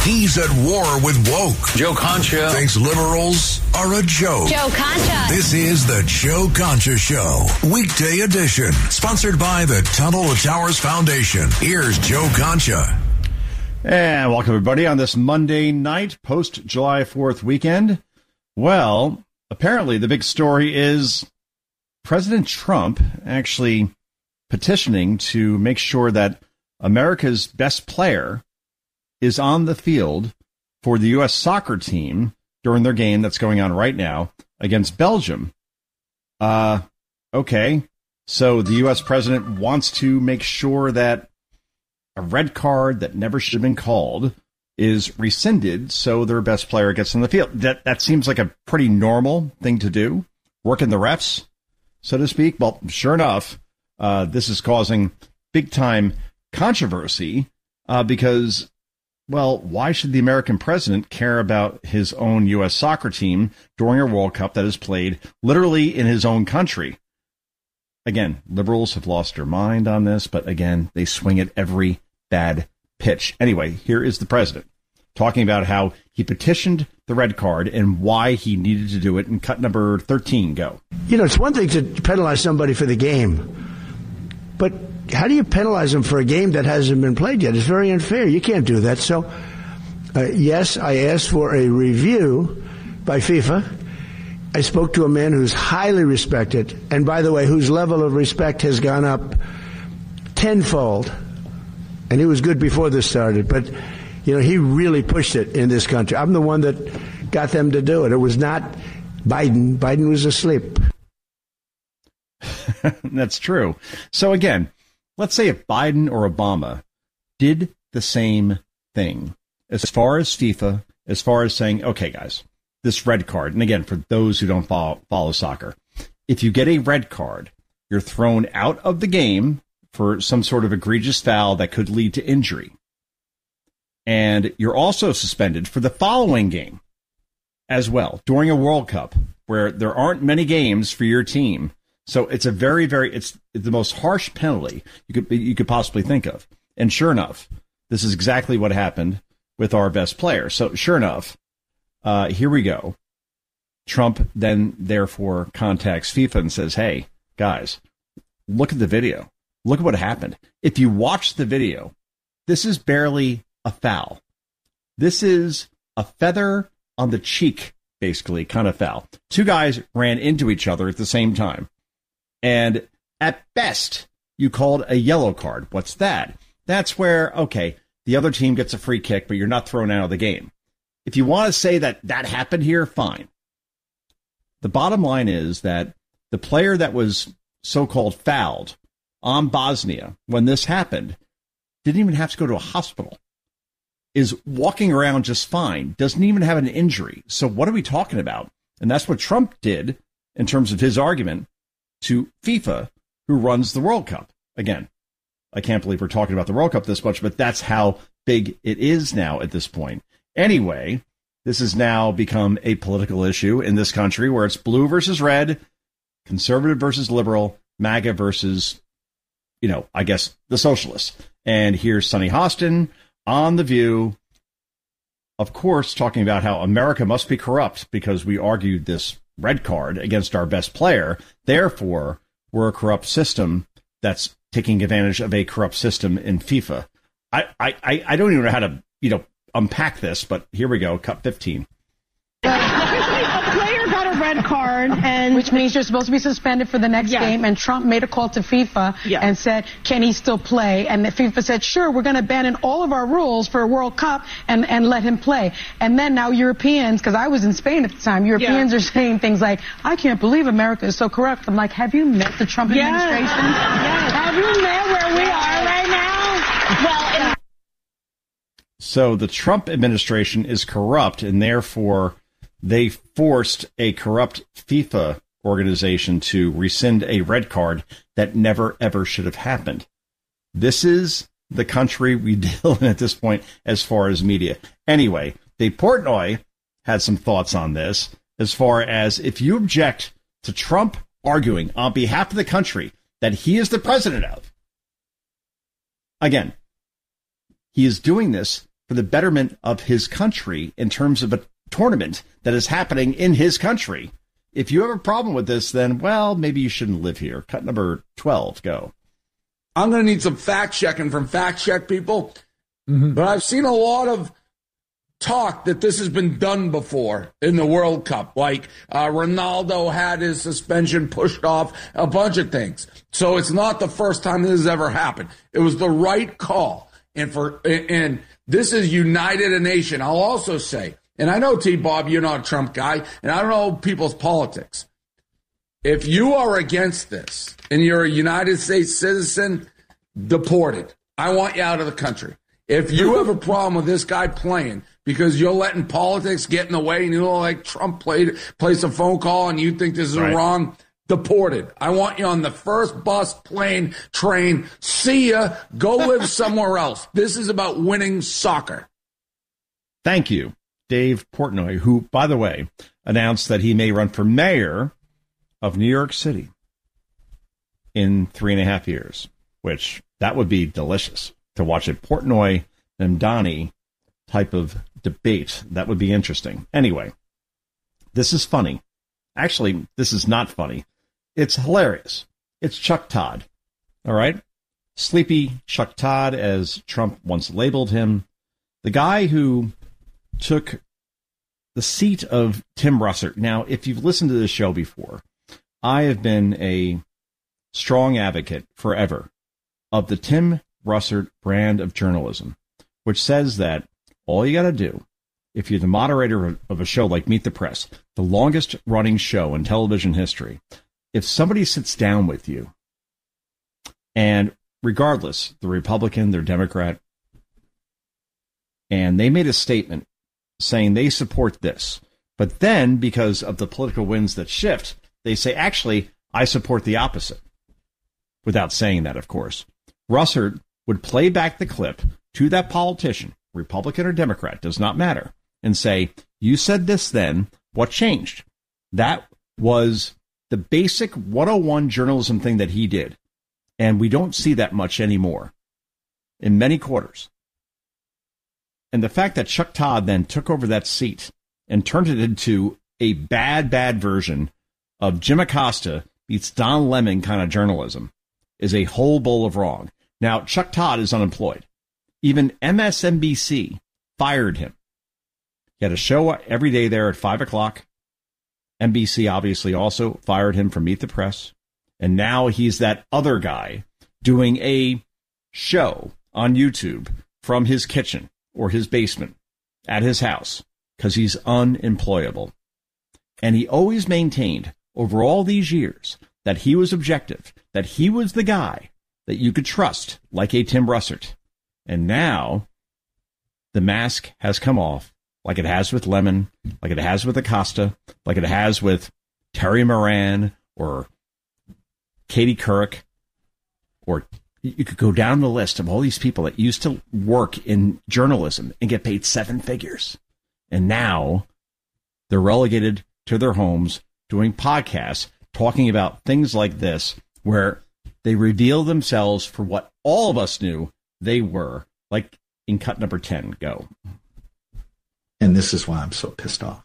He's at war with woke. Joe Concha Thinks liberals are a joke. Joe Concha. This is the Joe Concha Show, weekday edition, sponsored by the Tunnel to Towers Foundation. Here's Joe Concha. And welcome, everybody, on this Monday night, post-July 4th weekend. Well, apparently the big story is President Trump actually petitioning to make sure that America's best player is on the field for the U.S. soccer team during their game that's going on right now against Belgium. Okay, so the U.S. president wants to make sure that a red card that never should have been called is rescinded so their best player gets on the field. That seems like a pretty normal thing to do, working the refs, so to speak. Well, sure enough, this is causing big-time controversy because, well, why should the American president care about his own U.S. soccer team during a World Cup that is played literally in his own country? Again, liberals have lost their mind on this, but again, they swing at every bad pitch. Anyway, here is the president talking about how he petitioned the red card and why he needed to do it. And cut number 13, go. You know, it's one thing to penalize somebody for the game, but how do you penalize them for a game that hasn't been played yet? It's very unfair. You can't do that. So, yes, I asked for a review by FIFA. I spoke to a man who's highly respected, and by the way, whose level of respect has gone up tenfold. And he was good before this started, but, you know, he really pushed it in this country. I'm the one that got them to do it. It was not Biden. Biden was asleep. That's true. So again, let's say if Biden or Obama did the same thing as far as FIFA, as far as saying, okay, guys, this red card, and again, for those who don't follow soccer, if you get a red card, you're thrown out of the game for some sort of egregious foul that could lead to injury. And you're also suspended for the following game as well during a World Cup where there aren't many games for your team. So it's a it's the most harsh penalty you could possibly think of. And sure enough, this is exactly what happened with our best player. So sure enough, here we go. Trump then therefore contacts FIFA and says, hey, guys, look at the video. Look at what happened. If you watch the video, this is barely a foul. This is a feather on the cheek, basically, kind of foul. Two guys ran into each other at the same time. And at best, you called a yellow card. What's that? That's where, okay, the other team gets a free kick, but you're not thrown out of the game. If you want to say that that happened here, fine. The bottom line is that the player that was so-called fouled on Bosnia when this happened didn't even have to go to a hospital, is walking around just fine, doesn't even have an injury. So what are we talking about? And that's what Trump did in terms of his argument to FIFA, who runs the World Cup. Again, I can't believe we're talking about the World Cup this much, but that's how big it is now at this point. Anyway, this has now become a political issue in this country where it's blue versus red, conservative versus liberal, MAGA versus, you know, I guess the socialists. And here's Sonny Hostin on The View, of course, talking about how America must be corrupt because we argued this red card against our best player. Therefore, we're a corrupt system that's taking advantage of a corrupt system in FIFA. I don't even know how to, you know, unpack this, but here we go. Cut 15. A player got a red card, and which means you're supposed to be suspended for the next game. And Trump made a call to FIFA and said, "Can he still play?" And the FIFA said, "Sure, we're going to abandon all of our rules for a World Cup and let him play." And then now Europeans, because I was in Spain at the time, Europeans are saying things like, "I can't believe America is so corrupt." I'm like, have you met the Trump administration? Have you met where we are right now? Well, so the Trump administration is corrupt, and therefore they forced a corrupt FIFA organization to rescind a red card that never, ever should have happened. This is the country we deal in at this point as far as media. Anyway, Dave Portnoy had some thoughts on this as far as if you object to Trump arguing on behalf of the country that he is the president of. Again, he is doing this for the betterment of his country in terms of a tournament that is happening in his country. If you have a problem with this, then, well, maybe you shouldn't live here. Cut number 12, go. I'm going to need some fact checking from fact check people. Mm-hmm. But I've seen a lot of talk that this has been done before in the World Cup. Like Ronaldo had his suspension pushed off, a bunch of things. So it's not the first time this has ever happened. It was the right call. And this is united a nation. I'll also say, and I know, T-Bob, you're not a Trump guy, and I don't know people's politics. If you are against this and you're a United States citizen, deported. I want you out of the country. If you have a problem with this guy playing because you're letting politics get in the way and you know, like Trump plays a phone call and you think this is wrong, deported. I want you on the first bus, plane, train. See ya. Go live somewhere else. This is about winning soccer. Thank you, Dave Portnoy, who, by the way, announced that he may run for mayor of New York City in 3.5 years, which that would be delicious to watch a Portnoy and Donnie type of debate. That would be interesting. Anyway, this is funny. Actually, this is not funny. It's hilarious. It's Chuck Todd. All right? Sleepy Chuck Todd, as Trump once labeled him. The guy who took the seat of Tim Russert. Now, if you've listened to this show before, I have been a strong advocate forever of the Tim Russert brand of journalism, which says that all you got to do, if you're the moderator of a show like Meet the Press, the longest running show in television history, if somebody sits down with you, and regardless, they're Republican, they're Democrat, and they made a statement saying they support this, but then because of the political winds that shift, they say, actually, I support the opposite. Without saying that, of course. Russert would play back the clip to that politician, Republican or Democrat, does not matter, and say, you said this then, what changed? That was the basic 101 journalism thing that he did, and we don't see that much anymore in many quarters. And the fact that Chuck Todd then took over that seat and turned it into a bad version of Jim Acosta meets Don Lemon kind of journalism is a whole bowl of wrong. Now, Chuck Todd is unemployed. Even MSNBC fired him. He had a show every day there at 5 o'clock. NBC obviously also fired him from Meet the Press. And now he's that other guy doing a show on YouTube from his kitchen or his basement at his house because he's unemployable. And he always maintained over all these years that he was objective, that he was the guy that you could trust, like a Tim Russert. And now the mask has come off, like it has with Lemon, like it has with Acosta, like it has with Terry Moran or Katie Couric, or you could go down the list of all these people that used to work in journalism and get paid 7 figures. And now they're relegated to their homes doing podcasts, talking about things like this, where they reveal themselves for what all of us knew they were, like in cut number 10. Go. And this is why I'm so pissed off.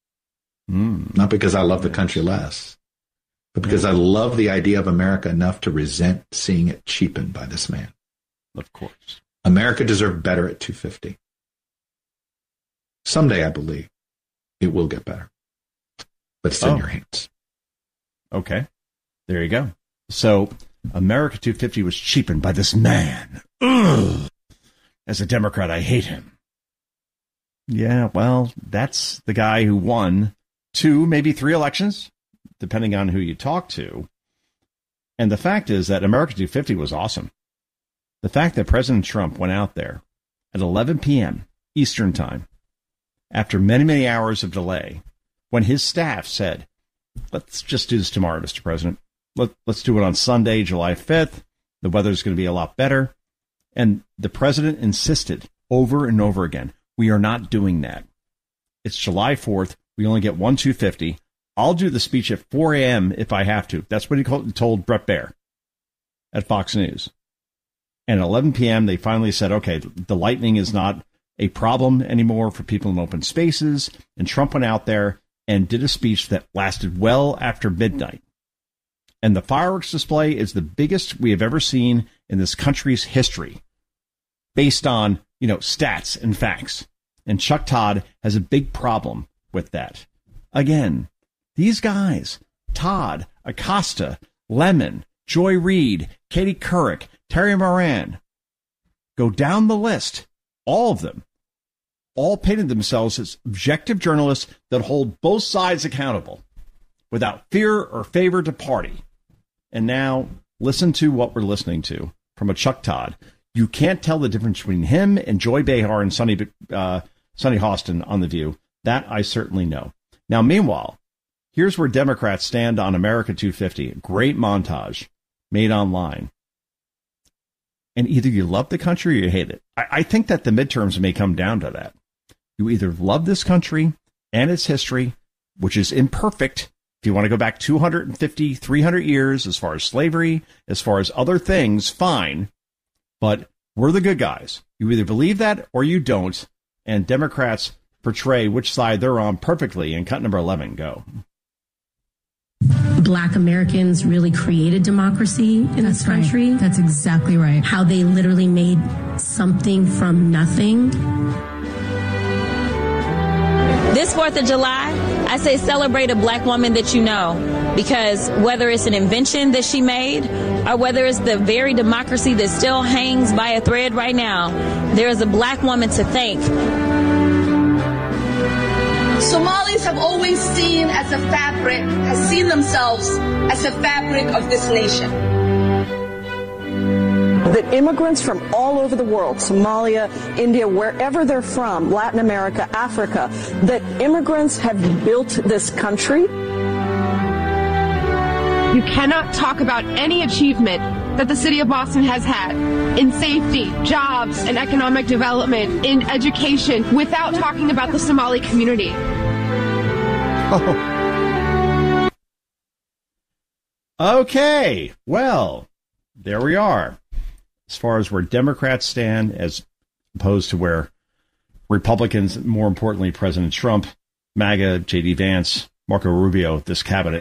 Not because I love the country less, but because I love the idea of America enough to resent seeing it cheapened by this man. Of course. America deserved better at 250. Someday, I believe, it will get better. But it's in your hands. Okay. There you go. So America 250 was cheapened by this man. Ugh. As a Democrat, I hate him. Yeah, well, that's the guy who won 2, maybe 3 elections, depending on who you talk to. And the fact is that America 250 was awesome. The fact that President Trump went out there at 11 p.m. Eastern Time, after many, many hours of delay, when his staff said, let's just do this tomorrow, Mr. President. Let's do it on Sunday, July 5th. The weather's going to be a lot better. And the president insisted over and over again, we are not doing that. It's July 4th. We only get 250. I'll do the speech at 4 a.m. if I have to. That's what he told Bret Baier at Fox News. And at 11 p.m., they finally said, okay, the lightning is not a problem anymore for people in open spaces. And Trump went out there and did a speech that lasted well after midnight. And the fireworks display is the biggest we have ever seen in this country's history, based on, stats and facts. And Chuck Todd has a big problem with that. Again, these guys, Todd, Acosta, Lemon, Joy Reid, Katie Couric, Terry Moran, go down the list, all of them, all painted themselves as objective journalists that hold both sides accountable without fear or favor to party. And now listen to what we're listening to from a Chuck Todd. You can't tell the difference between him and Joy Behar and Sonny Hostin on The View. That I certainly know. Now, meanwhile, here's where Democrats stand on America 250. Great montage made online. And either you love the country or you hate it. I think that the midterms may come down to that. You either love this country and its history, which is imperfect. If you want to go back 250, 300 years, as far as slavery, as far as other things, fine. But we're the good guys. You either believe that or you don't. And Democrats portray which side they're on perfectly. And cut number 11, go. Black Americans really created democracy in this country. Right. That's exactly right. How they literally made something from nothing. This 4th of July, I say celebrate a black woman that you know, because whether it's an invention that she made or whether it's the very democracy that still hangs by a thread right now, there is a black woman to thank. Somalis have always seen themselves as a fabric of this nation. That immigrants from all over the world, Somalia, India, wherever they're from, Latin America, Africa, that immigrants have built this country. You cannot talk about any achievement that the city of Boston has had in safety, jobs, and economic development, in education, without talking about the Somali community. Oh. Okay, well, there we are. As far as where Democrats stand, as opposed to where Republicans, more importantly, President Trump, MAGA, J.D. Vance, Marco Rubio, this cabinet